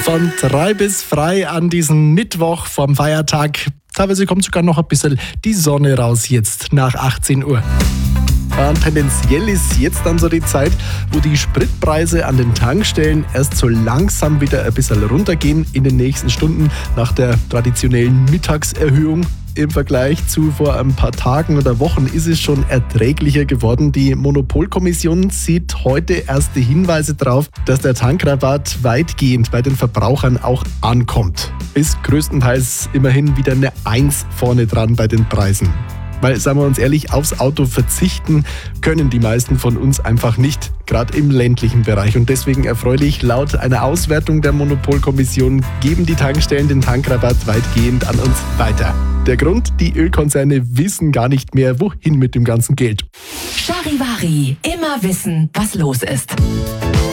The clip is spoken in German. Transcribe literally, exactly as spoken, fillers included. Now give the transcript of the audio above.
Von drei bis frei an diesem Mittwoch vom Feiertag. Teilweise kommt sogar noch ein bisschen die Sonne raus jetzt nach achtzehn Uhr. Und tendenziell ist jetzt dann so die Zeit, wo die Spritpreise an den Tankstellen erst so langsam wieder ein bisschen runtergehen in den nächsten Stunden nach der traditionellen Mittagserhöhung. Im Vergleich zu vor ein paar Tagen oder Wochen ist es schon erträglicher geworden. Die Monopolkommission sieht heute erste Hinweise darauf, dass der Tankrabatt weitgehend bei den Verbrauchern auch ankommt. Ist größtenteils immerhin wieder eine Eins vorne dran bei den Preisen. Weil, sagen wir uns ehrlich, aufs Auto verzichten können die meisten von uns einfach nicht, gerade im ländlichen Bereich. Und deswegen erfreulich, laut einer Auswertung der Monopolkommission geben die Tankstellen den Tankrabatt weitgehend an uns weiter. Der Grund? Die Ölkonzerne wissen gar nicht mehr, wohin mit dem ganzen Geld. Charivari, immer wissen, was los ist.